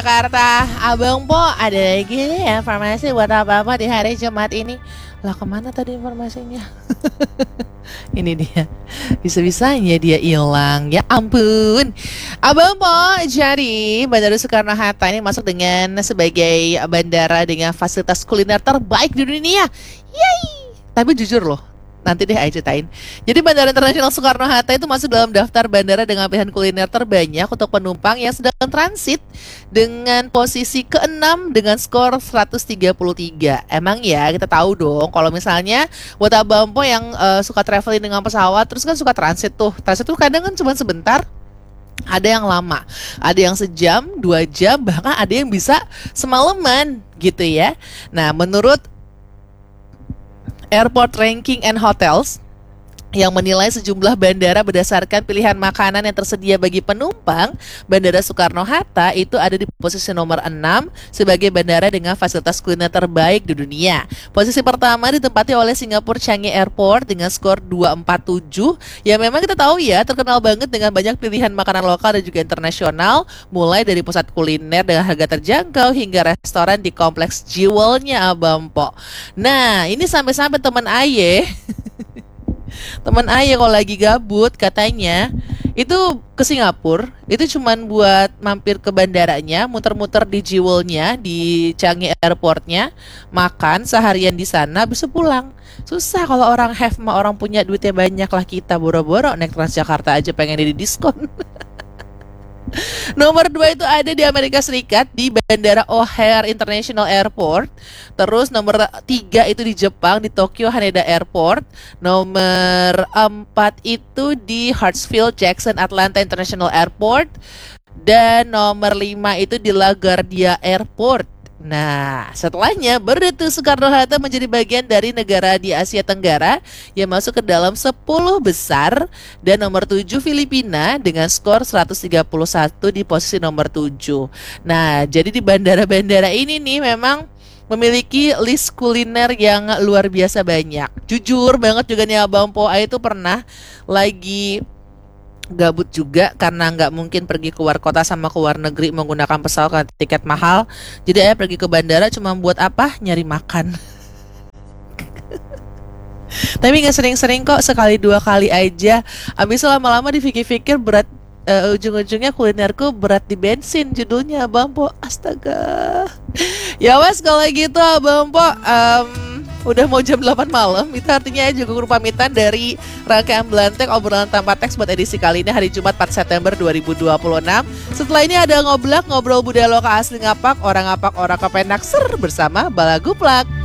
Jakarta. Abang Po, ada lagi nih informasi buat apa-apa di hari Jumat ini. Lah kemana tadi informasinya? Ini dia. Bisa-bisanya dia hilang. Ya ampun. Abang Po, jadi Bandara Soekarno-Hatta ini masuk dengan sebagai bandara dengan fasilitas kuliner terbaik di dunia. Yeay. Tapi jujur loh, nanti deh Aja ceritain. Jadi Bandara Internasional Soekarno-Hatta itu masuk dalam daftar bandara dengan pilihan kuliner terbanyak untuk penumpang yang sedang transit dengan posisi ke-6 dengan skor 133. Emang ya kita tahu dong kalau misalnya buat Abang Po yang suka traveling dengan pesawat terus kan suka transit tuh. Transit tuh kadang kan cuma sebentar. Ada yang lama, ada yang sejam, 2 jam, bahkan ada yang bisa semalaman gitu ya. Nah, menurut Airport Ranking and Hotels yang menilai sejumlah bandara berdasarkan pilihan makanan yang tersedia bagi penumpang, Bandara Soekarno-Hatta itu ada di posisi nomor 6 sebagai bandara dengan fasilitas kuliner terbaik di dunia. Posisi pertama ditempati oleh Singapore Changi Airport dengan skor 247, yang memang kita tahu ya terkenal banget dengan banyak pilihan makanan lokal dan juga internasional, mulai dari pusat kuliner dengan harga terjangkau hingga restoran di kompleks Jewelnya Abang Po. Nah, ini sampai-sampai teman Aye teman Ayah kalau lagi gabut katanya itu ke Singapura itu cuman buat mampir ke bandaranya, muter-muter di Jewelnya di Changi Airportnya, makan seharian di sana, bisa pulang. Susah kalau orang have mah, orang punya duitnya banyak lah, kita boro-boro naik Transjakarta aja pengen di diskon. Nomor 2 itu ada di Amerika Serikat di Bandara O'Hare International Airport. Terus nomor 3 itu di Jepang di Tokyo Haneda Airport. Nomor 4 itu di Hartsfield Jackson Atlanta International Airport. Dan nomor 5 itu di LaGuardia Airport. Nah, setelahnya baru itu Soekarno-Hatta menjadi bagian dari negara di Asia Tenggara yang masuk ke dalam 10 besar, dan nomor 7 Filipina dengan skor 131 di posisi nomor 7. Nah, jadi di bandara-bandara ini nih memang memiliki list kuliner yang luar biasa banyak. Jujur banget juga nih Abang Po, itu pernah lagi gabut juga karena nggak mungkin pergi keluar kota sama keluar negeri menggunakan pesawat tiket mahal. Jadi ayah pergi ke bandara cuma buat apa? Nyari makan. Tapi nggak sering-sering kok, sekali 2 kali aja. Abis lama-lama dipikir-pikir berat, ujung-ujungnya kulinerku berat di bensin judulnya Abang Po. Astaga. Ya wes kalau gitu Abang Po, udah mau jam 8 malam, itu artinya juga pamitan dari rangkaian Belantek obrolan tanpa teks buat edisi kali ini hari Jumat 4 September 2026. Setelah ini ada ngobrol budaya lokal asli ngapak, orang ngapak, orang kepenak ser bersama Balaguplak.